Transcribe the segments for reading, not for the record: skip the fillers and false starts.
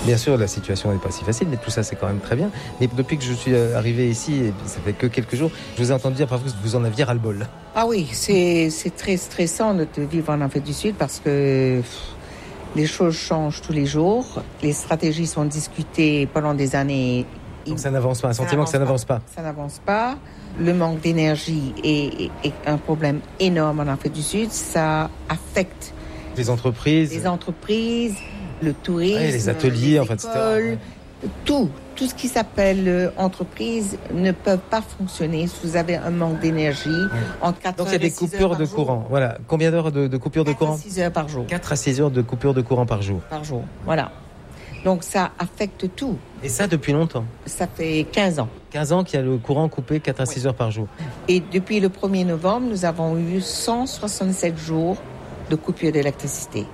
Bien sûr, la situation n'est pas si facile, mais tout ça, c'est quand même très bien. Mais depuis que je suis arrivé ici, et ça fait que quelques jours, je vous ai entendu dire parfois que vous en aviez ras-le-bol. Ah oui, c'est très stressant de vivre en Afrique du Sud parce que les choses changent tous les jours. Les stratégies sont discutées pendant des années. Donc ça n'avance pas, un sentiment que ça n'avance pas. Ça n'avance pas. Le manque d'énergie est un problème énorme en Afrique du Sud. Ça affecte les entreprises, le tourisme, les ateliers, les écoles, tout ce qui s'appelle entreprise ne peut pas fonctionner si vous avez un manque d'énergie entre 4 Donc heures il y a des et 6 coupures heures de par courant. jour. Voilà. Combien d'heures de coupures de courant ? 4 à 6 heures par jour. 4 à 6 heures de coupures de courant par jour. Voilà. Donc ça affecte tout. Et ça depuis longtemps ? Ça fait 15 ans. 15 ans qu'il y a le courant coupé 4 à 6 heures par jour. Et depuis le 1er novembre, nous avons eu 167 jours de coupure d'électricité.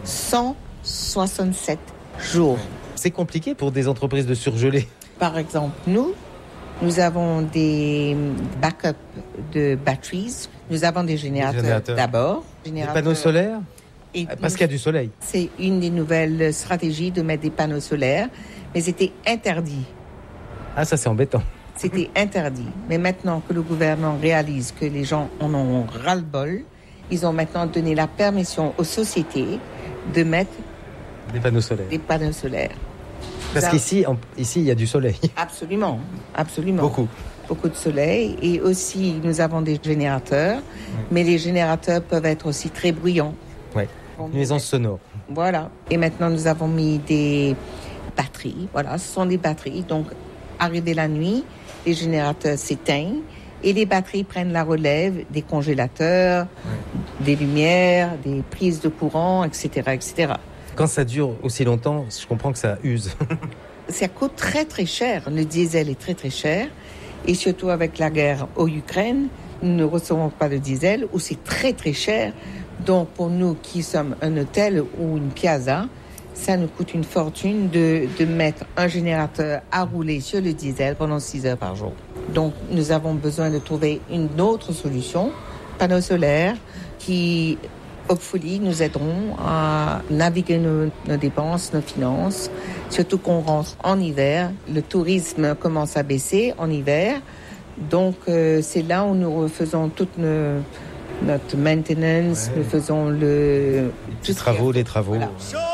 167 jours. C'est compliqué pour des entreprises de surgeler. Par exemple, nous avons des backups de batteries. Nous avons des générateurs d'abord. Des panneaux solaires ? Parce qu'il y a du soleil. C'est une des nouvelles stratégies de mettre des panneaux solaires, mais c'était interdit. Ah, ça c'est embêtant. C'était interdit. Mais maintenant que le gouvernement réalise que les gens en ont ras-le-bol, ils ont maintenant donné la permission aux sociétés de mettre des panneaux solaires. Parce qu'ici, il y a du soleil. Absolument. Beaucoup de soleil. Et aussi, nous avons des générateurs. Mais les générateurs peuvent être aussi très bruyants. Oui, une maison sonore. Voilà. Et maintenant, nous avons mis des batteries. Voilà, ce sont des batteries. Donc, arrivé la nuit, les générateurs s'éteignent. Et les batteries prennent la relève des congélateurs, des lumières, des prises de courant, etc., etc. Quand ça dure aussi longtemps, je comprends que ça use. Ça coûte très très cher. Le diesel est très très cher. Et surtout avec la guerre en Ukraine, nous ne recevons pas de diesel où c'est très très cher. Donc pour nous qui sommes un hôtel ou une piazza, ça nous coûte une fortune de mettre un générateur à rouler sur le diesel pendant 6 heures par jour. Donc nous avons besoin de trouver une autre solution, panneaux solaires, qui hopefully nous aideront à naviguer nos dépenses, nos finances, surtout qu'on rentre en hiver. Le tourisme commence à baisser en hiver. Donc c'est là où nous refaisons toute notre maintenance, nous faisons les travaux. Voilà.